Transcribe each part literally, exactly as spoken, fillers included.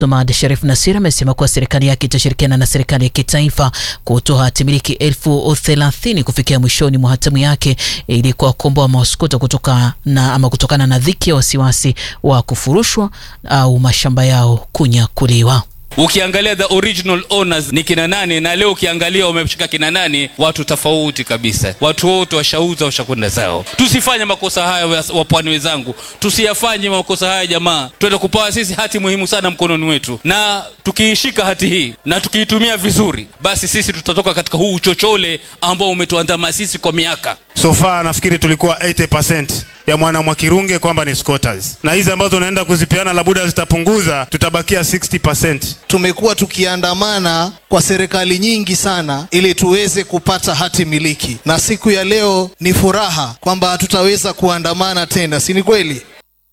Ahmad Sharif Nassir amesema kuwa serikali yake itashirikiana na serikali ya kitaifa kutoa hati miliki elfu thelathini kufikia mwishoni mwa hatamu yake ili kuwakomboa maskota kutoka na ama kutokana na dhiki ya wasiwasi wa kufurushwa au mashamba yao kunyakuliwa. Ukiangalia the original owners ni kina nani na leo ukiangalia wameshika kina nani, watu tofauti kabisa. Watu wote washauza washakwenda zao. Tusifanye makosa haya wapwani wenzangu. Tusiyafanye makosa haya jamaa. Tuende kupawa sisi hati muhimu sana mkononi wetu. Na tukiishika hati hii na tukiitumia vizuri, basi sisi tutatoka katika huu uchochole ambao umetuandama sisi kwa miaka. So far nafikiri tulikuwa eighty percent ya mwana Mwakirunge kwamba ni squatters. Na hizi ambazo naenda kuzipiana labuda zitapunguza, tutabakia sixty percent. Tumekuwa tukiandamana kwa serikali nyingi sana ili tuweze kupata hati miliki. Na siku ya leo ni furaha kwamba tutaweza kuandamana tena, si ni kweli?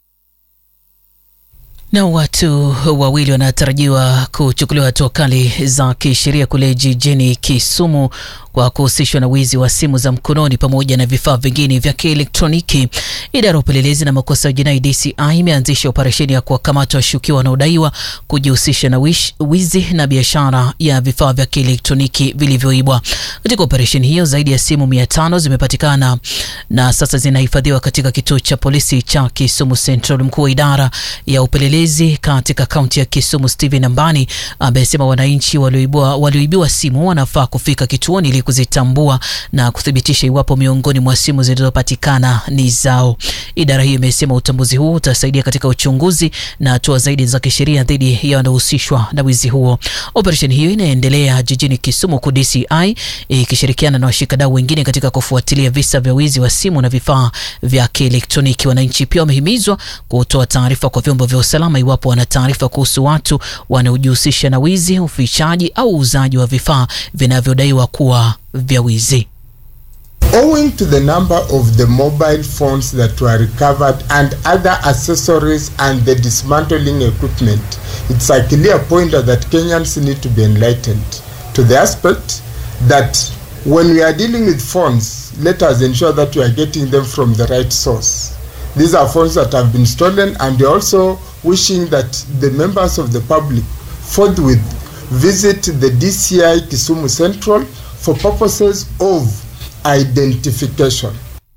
Na watu wawili wanatarajiwa kuchukuliwa hatua kali za kisheria kule jijini Kisumu kwa kuhusishwa na wizi wa simu za mkononi pamoja na vifaa vingine vya kielektroniki. Idara ya upelelezi na makosa ya jinai D C I imeanzisha operesheni ya kuwakamata washukiwa wanaodaiwa kujihusisha na wish, wizi na biashara ya vifaa vya kielektroniki vilivyoibwa. Katika operesheni hiyo zaidi ya simu mia tano zimepatikana na sasa zinahifadhiwa katika kituo cha polisi cha Kisumu Central. Mkuu wa idara ya upelelezi katika kaunti ya Kisumu Stephen Ambani amesema wananchi walioibwa walioibiwa simu wanafaa kufika kituoni ili kuzitambua na kuthibitisha iwapo miongoni mwa simu zilizopatikana ni zao. Idara hiyo imesema utambuzi huu utasaidia katika uchunguzi na hatua zaidi za kisheria dhidi ya wanaohusishwa na wizi huo. Operesheni hiyo inaendelea jijini Kisumu kwa D C I ikishirikiana na washikadau wengine katika kufuatilia visa vya wizi wa simu na vifaa vya kielektroniki. Wananchi pia wamehimizwa kutoa taarifa kwa vyombo vya usalama iwapo wana taarifa kuhusu watu wanaojihusisha na wizi, ufichaji au uuzaji wa vifaa vinavyodaiwa kuwa vya wizi. Owing to the number of the mobile phones that were recovered and other accessories and the dismantling equipment, it's a clear pointer that Kenyans need to be enlightened to the aspect that when we are dealing with phones, let us ensure that we are getting them from the right source. These are phones that have been stolen, and we're also wishing that the members of the public forthwith visit the D C I Kisumu Central for purposes of identification.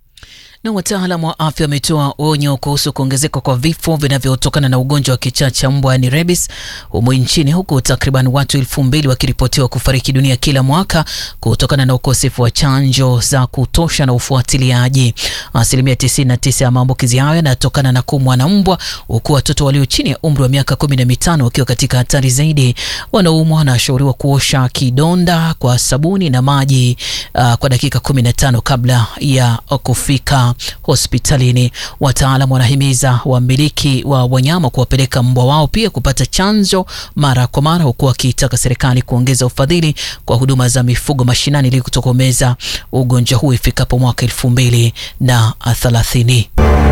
Na wataalamu wa afya wametoa onyo kuhusu kuongezeka kwa vifo vinavyotokana na ugonjwa wa kichaa cha mbwa yani rabies humu nchini, huku takriban watu elfu mbili wakiripotiwa kufariki dunia kila mwaka kutokana na ukosefu wa chanjo za kutosha na ufuatiliaji. Asilimia tisini na tisa ya maambukizi hayo yanatokana na kuumwa na mbwa, huku watoto walio chini ya umri wa miaka kumi na mitano wakiwa katika hatari zaidi. Wanaoumwa wanashauriwa kuosha kidonda kwa sabuni na maji uh, kwa dakika kumi na tano kabla ya kufika hospitalini. Wataalamu wanahimiza wamiliki wa wanyama kuwapeleka mbwa wao pia kupata chanjo mara kwa mara, huku wakitaka serikali kuongeza ufadhili kwa huduma za mifugo mashinani ili kutokomeza ugonjwa huu ifikapo mwaka elfu mbili na thelathini.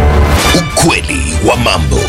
Ukweli wa mambo.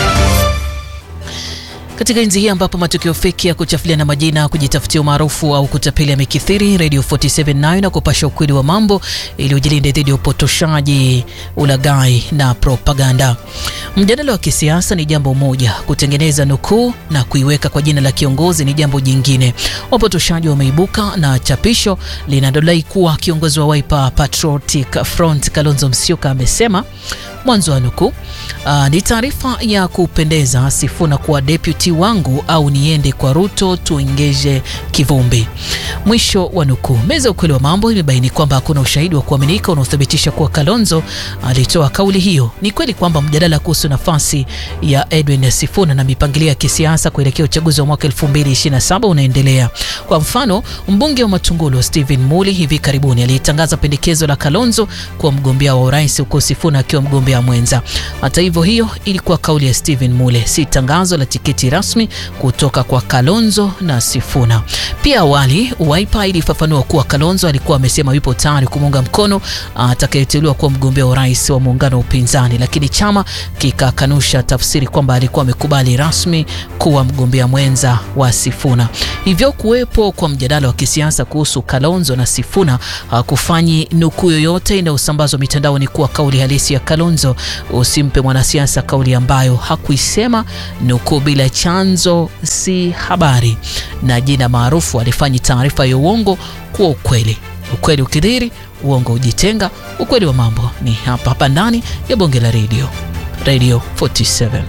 Katika enzi hii ambapo matukio feki ya kuchafulia na majina, kujitafutia umaarufu au kutapeli yamekithiri, Radio forty-seven nayo na kupasha ukweli wa mambo ili ujilinde dhidi ya upotoshaji, ulaghai na propaganda. Mjadala wa kisiasa ni jambo moja, kutengeneza nukuu na kuiweka kwa jina la kiongozi ni jambo jingine. Wapotoshaji wameibuka na chapisho linadai kuwa kiongozi wa Wiper Patriotic Front Kalonzo Musyoka amesema, mwanzo wa nukuu, Uh, ni taarifa ya kupendeza Sifuna kuwa deputy wangu au niende kwa Ruto tuingeje kivumbi, mwisho wa nukuu. Meza ukweli wa mambo imebaini kwamba hakuna ushahidi wa kuaminika unaothibitisha kuwa Kalonzo alitoa kauli hiyo. Ni kweli kwamba mjadala kuhusu nafasi ya Edwin Sifuna na mipangilio ya kisiasa kuelekea uchaguzi wa mwaka elfu mbili ishirini na saba unaendelea. Kwa mfano, mbunge wa Matungulu Stephen Muli hivi karibuni alitangaza pendekezo la Kalonzo kuwa mgombea wa urais huko Sifuna akiwa mgombea mwenza. Hata hivyo, hiyo ilikuwa kauli ya Stephen Mule, si tangazo la tiketi rasmi kutoka kwa Kalonzo na Sifuna. Pia awali Wiper ilifafanua kuwa Kalonzo alikuwa amesema yupo tayari kumunga mkono atakayeteuliwa kuwa mgombea wa urais wa muungano wa upinzani, lakini chama kikakanusha tafsiri kwamba alikuwa amekubali rasmi kuwa mgombea mwenza wa Sifuna. Hivyo kuwepo kwa mjadala wa kisiasa kuhusu Kalonzo na Sifuna hakufanyi nukuu yoyote inayosambazwa mitandaoni kuwa kauli halisi ya Kalonzo. chanzo. Usimpe mwanasiasa kauli ambayo hakuisema. Nukuu bila chanzo si habari. Na jina maarufu alifanyi taarifa ya uongo kuwa ukweli. Ukweli ukidhiri, uongo ujitenga. Ukweli wa mambo ni hapa hapa ndani ya Bonge la Radio. Radio forty-seven.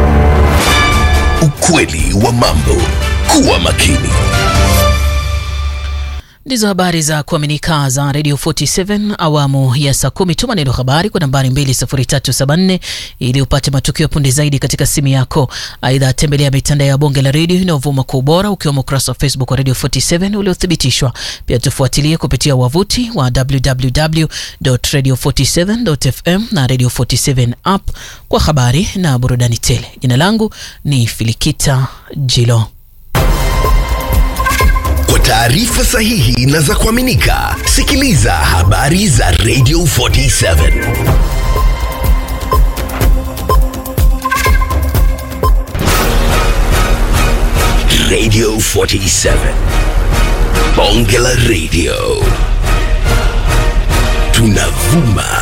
Ukweli wa mambo. Kuwa makini. Ndizo habari za kuaminika za Radio forty-seven awamu ya saa kumi. Tuma neno habari kwa nambari mbili sifuri tatu saba nne ili upate matukio punde zaidi katika simu yako. Aidha, tembelea mitandao ya Bonge la Radio inayovuma kwa ubora, ukiwemo ukurasa wa Facebook wa Radio forty-seven uliothibitishwa. Pia tufuatilie kupitia wavuti wa w w w dot radio forty-seven dot f m na Radio forty-seven app kwa habari na burudani tele. Jina langu ni Filikita Jilo. Kwa taarifa sahihi na za kuaminika, sikiliza habari za Radio forty-seven. Radio forty-seven. Bonge la Radio. Tunavuma